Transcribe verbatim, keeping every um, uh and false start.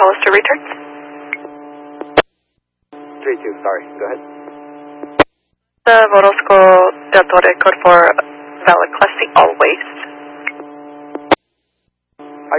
Hollister returns. three two, sorry, go ahead. The Vorosco Del Torre code for valid classing always.